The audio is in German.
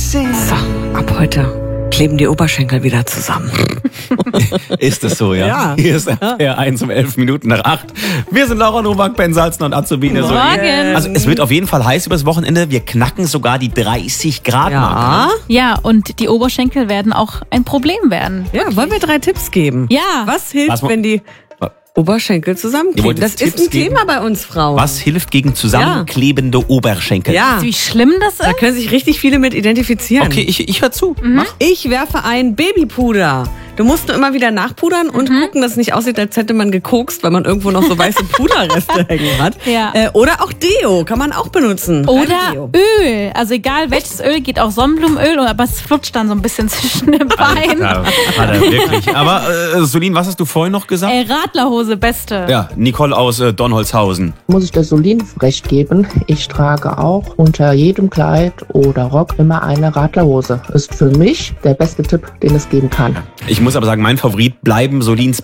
Sexy. So, ab heute kleben die Oberschenkel wieder zusammen. Ist es so, ja? Ja. Hier ist RPR 1 um 11 Minuten nach 8. Wir sind Laura Nowak, Ben Salzner und Azubine. Morgen. Also es wird auf jeden Fall heiß übers Wochenende. Wir knacken sogar die 30 Grad Marke. Ja, und die Oberschenkel werden auch ein Problem werden. Ja, wollen wir 3 Tipps geben? Ja. Was hilft, wenn die Oberschenkel Ihr zusammenkleben? wollt Das jetzt ist ein Tipps geben? Thema bei uns Frauen. Was hilft gegen zusammenklebende Oberschenkel? Ja, Wie schlimm das da ist? können sich richtig viele mit identifizieren. Okay, ich höre zu. Ich werfe ein Babypuder. Du musst nur immer wieder nachpudern und gucken, dass es nicht aussieht, als hätte man gekokst, weil man irgendwo noch so weiße Puderreste hängen hat. Ja. Oder auch Deo kann man auch benutzen. Oder Deo. Öl. Also egal welches Öl, geht auch Sonnenblumenöl, aber es flutscht dann so ein bisschen zwischen den Beinen. Ja, hat er wirklich. Aber Solin, was hast du vorhin noch gesagt? Radlerhose, beste. Ja, Nicole aus Donholzhausen. Muss ich der Solin recht geben. Ich trage auch unter jedem Kleid oder Rock immer eine Radlerhose. Ist für mich der beste Tipp, den es geben kann. Ich muss aber sagen, mein Favorit bleiben Solins